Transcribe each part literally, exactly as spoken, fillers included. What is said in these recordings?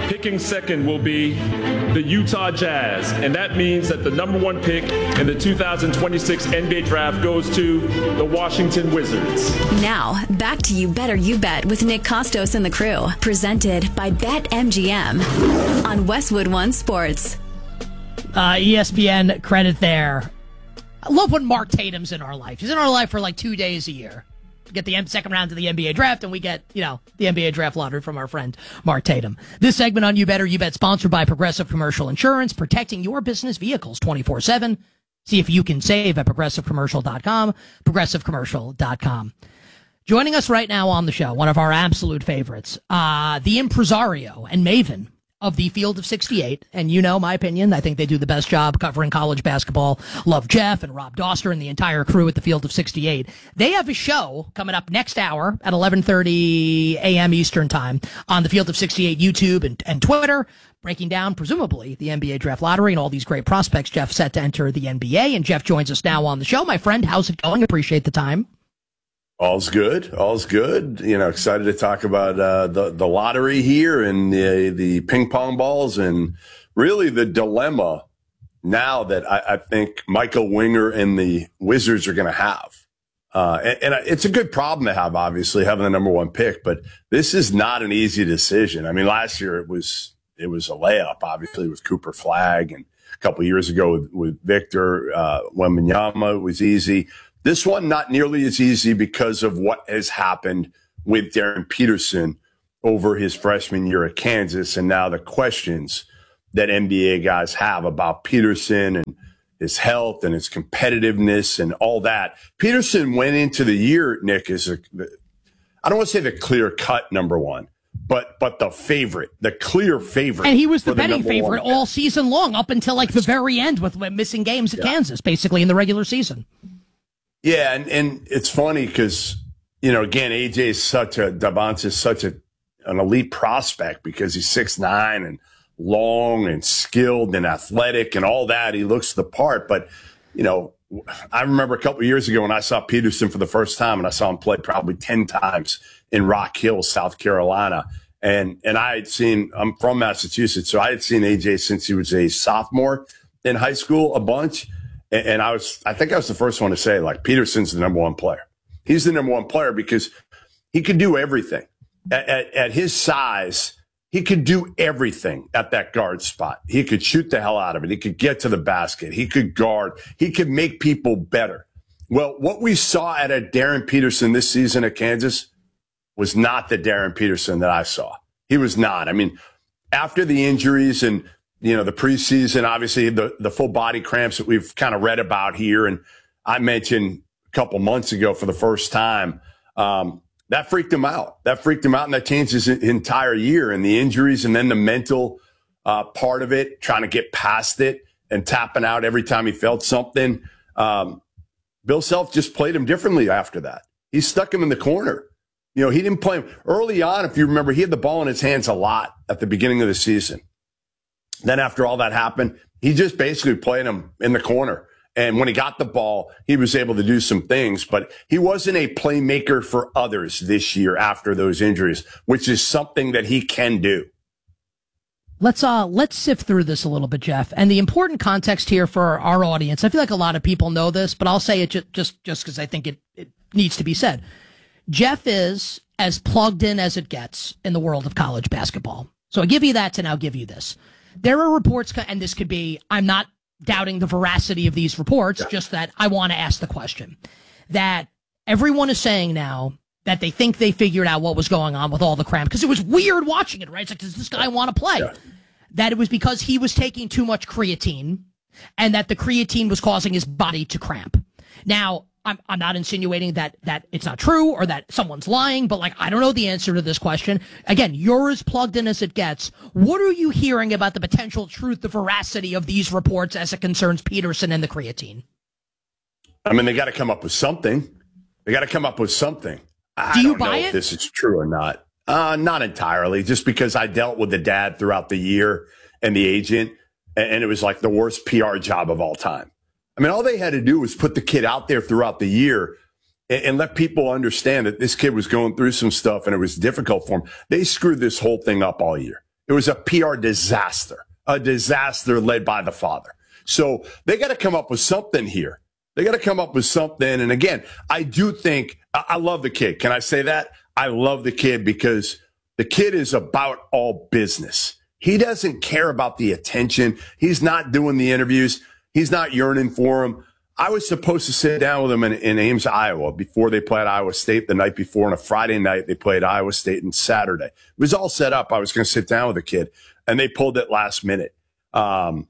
Picking second will be the Utah Jazz, and that means that the number one pick in the two thousand twenty-six N B A Draft goes to the Washington Wizards. Now, back to You Better You Bet with Nick Costos and the crew, presented by BetMGM on Westwood One Sports. Uh, E S P N credit there. I love when Mark Tatum's in our life. He's in our life for like two days a year. We get the second round of the N B A draft, and we get, you know, the N B A draft lottery from our friend Mark Tatum. This segment on You Better You Bet, sponsored by Progressive Commercial Insurance, protecting your business vehicles twenty-four seven. See if you can save at progressive commercial dot com, progressive commercial dot com. Joining us right now on the show, one of our absolute favorites, uh, the impresario and maven of the Field of sixty-eight, and you know my opinion. I think they do the best job covering college basketball. Love Jeff and Rob Doster and the entire crew at the Field of sixty-eight. They have a show coming up next hour at eleven thirty a.m. Eastern Time on the Field of sixty-eight YouTube and, and Twitter, breaking down, presumably, the N B A Draft Lottery and all these great prospects Jeff set to enter the N B A. And Jeff joins us now on the show. My friend, how's it going? Appreciate the time. All's good. All's good. You know, excited to talk about uh, the the lottery here and the the ping pong balls and really the dilemma now that I, I think Michael Winger and the Wizards are going to have. Uh, and, and it's a good problem to have, obviously, having the number one pick. But this is not an easy decision. I mean, last year it was it was a layup, obviously, with Cooper Flagg, and a couple of years ago with, with Victor uh, Wembanyama, it was easy. This one, not nearly as easy because of what has happened with Darren Peterson over his freshman year at Kansas. And now the questions that N B A guys have about Peterson and his health and his competitiveness and all that. Peterson went into the year, Nick, as a, I don't want to say the clear cut number one, but but the favorite, the clear favorite. And he was the betting favorite all season long up until like the very end with missing games at yeah. Kansas, basically in the regular season. Yeah, and, and it's funny because, you know, again, A J is such a, Davance is such a, an elite prospect because he's six nine and long and skilled and athletic and all that. He looks the part. But, you know, I remember a couple of years ago when I saw Peterson for the first time, and I saw him play probably ten times in Rock Hill, South Carolina. And, and I had seen, I'm from Massachusetts, so I had seen A J since he was a sophomore in high school a bunch. And I was, I think I was the first one to say, like, Peterson's the number one player. He's the number one player because he could do everything. At, at, at his size, he could do everything at that guard spot. He could shoot the hell out of it. He could get to the basket. He could guard. He could make people better. Well, what we saw at a Darren Peterson this season at Kansas was not the Darren Peterson that I saw. He was not. I mean, after the injuries and you know, the preseason, obviously the, the full body cramps that we've kind of read about here. And I mentioned a couple months ago for the first time, um, that freaked him out. That freaked him out, and that changed his entire year. And the injuries and then the mental uh, part of it, trying to get past it and tapping out every time he felt something. Um, Bill Self just played him differently after that. He stuck him in the corner. You know, he didn't play him early on. If you remember, he had the ball in his hands a lot at the beginning of the season. Then after all that happened, he just basically played him in the corner. And when he got the ball, he was able to do some things. But he wasn't a playmaker for others this year after those injuries, which is something that he can do. Let's uh let's sift through this a little bit, Jeff. And the important context here for our audience, I feel like a lot of people know this, but I'll say it ju- just just because I think it, it needs to be said. Jeff is as plugged in as it gets in the world of college basketball. So I give you that, and I'll give you this. There are reports, and this could be, I'm not doubting the veracity of these reports, yeah. just that I want to ask the question, that everyone is saying now that they think they figured out what was going on with all the cramp, because it was weird watching it, right? It's like, does this guy want to play? Yeah. That it was because he was taking too much creatine, and that the creatine was causing his body to cramp. Now, I'm, I'm not insinuating that, that it's not true or that someone's lying, but like, I don't know the answer to this question. Again, you're as plugged in as it gets. What are you hearing about the potential truth, the veracity of these reports as it concerns Peterson and the creatine? I mean, they got to come up with something. They got to come up with something. I Do you don't buy know it? If this is true or not. Uh, not entirely, just because I dealt with the dad throughout the year and the agent, and it was like the worst P R job of all time. I mean, all they had to do was put the kid out there throughout the year and, and let people understand that this kid was going through some stuff and it was difficult for him. They screwed this whole thing up all year. It was a P R disaster, a disaster led by the father. So they got to come up with something here. They got to come up with something. And again, I do think I, I love the kid. Can I say that? I love the kid because the kid is about all business. He doesn't care about the attention. He's not doing the interviews. He's not yearning for them. I was supposed to sit down with him in, in Ames, Iowa, before they played Iowa State the night before. On a Friday night, they played Iowa State on Saturday. It was all set up. I was going to sit down with the kid, and they pulled it last minute. Um,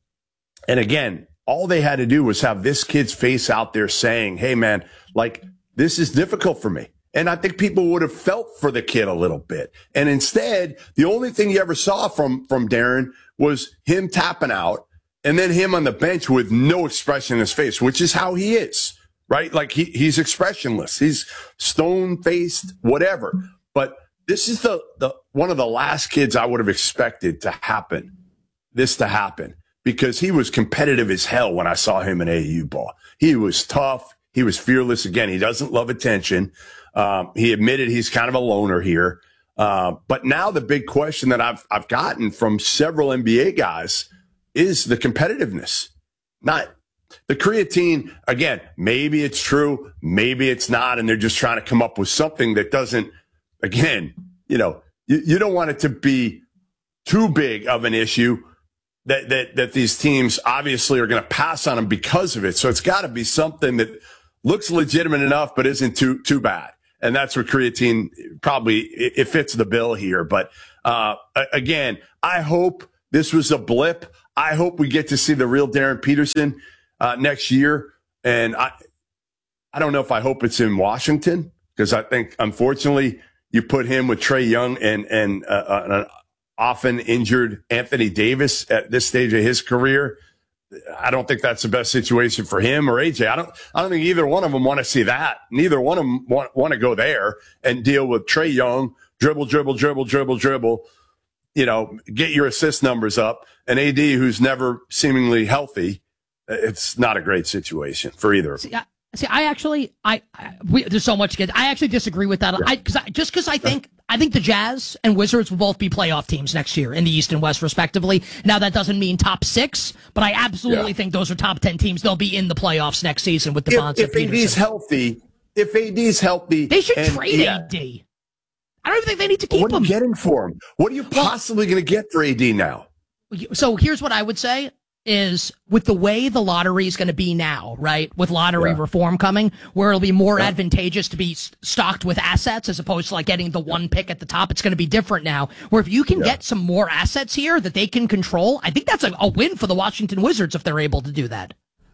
and again, all they had to do was have this kid's face out there saying, hey, man, like, this is difficult for me. And I think people would have felt for the kid a little bit. And instead, the only thing you ever saw from, from Darren was him tapping out and then him on the bench with no expression in his face, which is how he is, right? Like he, he's expressionless. He's stone-faced, whatever. But this is the, the one of the last kids I would have expected to happen, this to happen, because he was competitive as hell when I saw him in A A U ball. He was tough. He was fearless. Again, he doesn't love attention. Um, he admitted he's kind of a loner here. Uh, but now the big question that I've I've gotten from several N B A guys is the competitiveness. Not the creatine. Again, maybe it's true, maybe it's not, and they're just trying to come up with something that doesn't. Again, you know, you, you don't want it to be too big of an issue that that that these teams obviously are going to pass on them because of it. So it's got to be something that looks legitimate enough, but isn't too too bad. And that's where creatine probably it, it fits the bill here. But uh, again, I hope this was a blip. I hope we get to see the real Darren Peterson uh, next year. And I, I don't know if I hope it's in Washington, because I think, unfortunately, you put him with Trae Young and and uh, an often injured Anthony Davis at this stage of his career. I don't think that's the best situation for him or A J. I don't, I don't think either one of them want to see that. Neither one of them want, want to go there and deal with Trae Young, dribble, dribble, dribble, dribble, dribble, you know, get your assist numbers up. And A D, who's never seemingly healthy, it's not a great situation for either of them. See, I, see, I actually, I, I we, there's so much good. I actually disagree with that. Yeah. I, cause I, just because I think, I think the Jazz and Wizards will both be playoff teams next year in the East and West, respectively. Now, that doesn't mean top six, but I absolutely yeah. think those are top ten teams. They'll be in the playoffs next season with Devonta If, if Peterson. A D's healthy, if A D's healthy, they should and, trade yeah. A D. I don't even think they need to keep what him. What are you getting for him? What are you possibly well, going to get for A D now? So here's what I would say. Is with the way the lottery is going to be now, right? With lottery yeah. reform coming, where it'll be more yeah. advantageous to be stocked with assets as opposed to like getting the one pick at the top. It's going to be different now, where if you can yeah. get some more assets here that they can control, I think that's a, a win for the Washington Wizards if they're able to do that.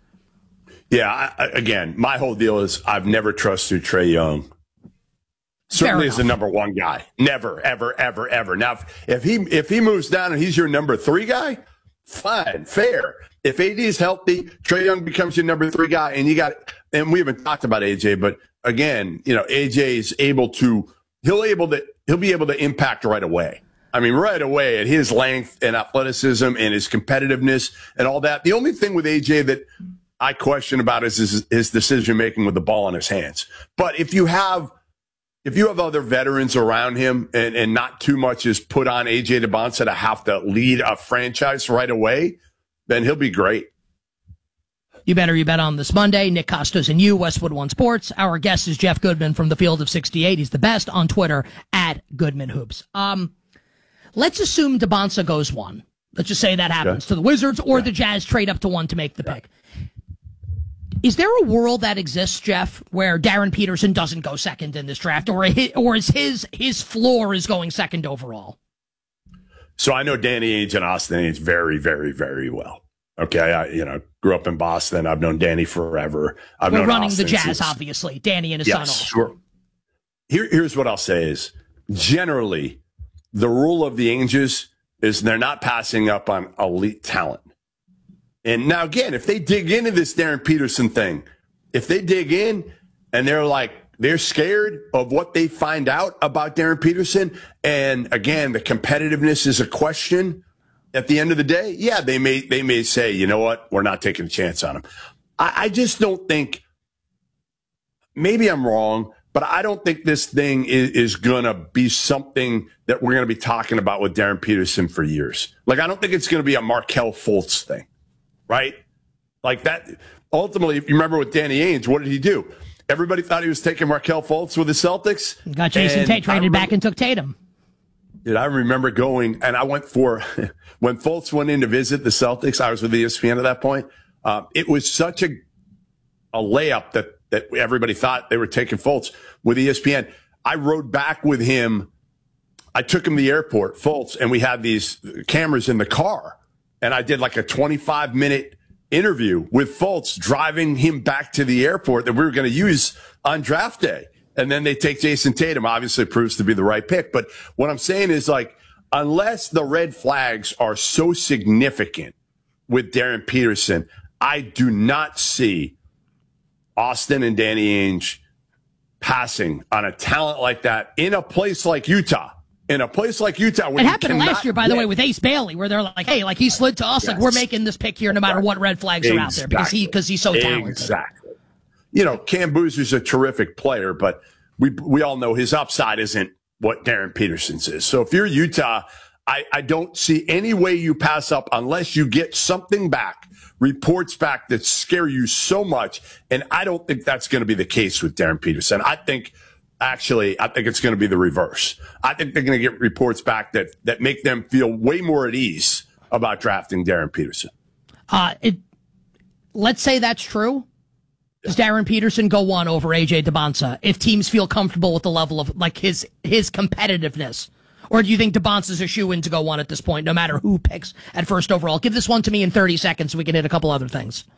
Yeah, I, again, my whole deal is I've never trusted Trae Young. Certainly as the number one guy. Never, ever, ever, ever. Now, if, if he if he moves down and he's your number three guy, fine, fair. If A D is healthy, Trae Young becomes your number three guy, and you got, and we haven't talked about A J, but again, you know, A J is able to, he'll able to, he'll be able to impact right away. I mean, right away at his length and athleticism and his competitiveness and all that. The only thing with A J that I question about is his, his decision making with the ball in his hands. But if you have, if you have other veterans around him and, and not too much is put on A J Debonsa to have to lead a franchise right away, then he'll be great. You better you bet on this Monday. Nick Costos and you, Westwood One Sports. Our guest is Jeff Goodman from the Field of sixty-eight. He's the best on Twitter at Goodman Hoops. Um, let's assume Debonsa goes one. Let's just say that happens yeah. to the Wizards or yeah. the Jazz trade up to one to make the yeah. pick. Is there a world that exists, Jeff, where Darren Peterson doesn't go second in this draft, or or is his his floor is going second overall? So I know Danny Ainge and Austin Ainge very, very, very well. Okay, I you know grew up in Boston. I've known Danny forever. I've We're known running Austin the Jazz, since, obviously. Danny and his yes, son. Sure. Here, here's what I'll say: is generally the rule of the Ainges is they're not passing up on elite talent. And now, again, if they dig into this Darren Peterson thing, if they dig in and they're like, they're scared of what they find out about Darren Peterson, and again, the competitiveness is a question at the end of the day, yeah, they may they may say, you know what, we're not taking a chance on him. I, I just don't think, maybe I'm wrong, But I don't think this thing is, is going to be something that we're going to be talking about with Darren Peterson for years. Like, I don't think it's going to be a Markelle Fultz thing, right? Like that. Ultimately, if you remember with Danny Ainge, what did he do? Everybody thought he was taking Markelle Fultz with the Celtics. Got Jason Tate, traded remember, back and took Tatum. Dude, I remember going, and I went for, when Fultz went in to visit the Celtics, I was with E S P N at that point. Uh, it was such a, a layup that, that everybody thought they were taking Fultz with E S P N. I rode back with him. I took him to the airport, Fultz, and we had these cameras in the car. And I did like a twenty-five minute interview with Fultz, driving him back to the airport that we were going to use on draft day. And then they take Jason Tatum. Obviously proves to be the right pick. But what I'm saying is, like, unless the red flags are so significant with Darren Peterson, I do not see Austin and Danny Ainge passing on a talent like that in a place like Utah. In a place like Utah, where it happened last year, by the way, with Ace Bailey, where they're like, "Hey, like he slid to us, yes. like we're making this pick here, no matter what red flags exactly. are out there, because he because he's so talented." Exactly. You know, Cam Boozer's a terrific player, but we we all know his upside isn't what Darren Peterson's is. So if you're Utah, I, I don't see any way you pass up unless you get something back, reports back that scare you so much. And I don't think that's going to be the case with Darren Peterson. I think. Actually, I think it's going to be the reverse. I think they're going to get reports back that, that make them feel way more at ease about drafting Darren Peterson. Uh, it, let's say that's true. Does Darren Peterson go one over A J Dybantsa if teams feel comfortable with the level of like his his competitiveness? Or do you think Dybantsa's a shoe-in to go one at this point, no matter who picks at first overall? Give this one to me in thirty seconds so we can hit a couple other things.